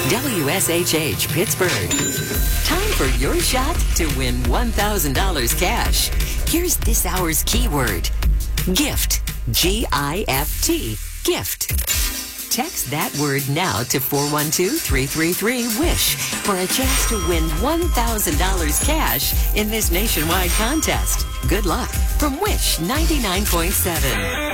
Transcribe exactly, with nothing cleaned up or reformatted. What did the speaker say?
W S H H Pittsburgh. Time for your shot to win one thousand dollars cash. Here's this hour's keyword. Gift. G I F T. Gift. Text that word now to four one two, three three three, WISH for a chance to win one thousand dollars cash in this nationwide contest. Good luck from Wish ninety-nine point seven.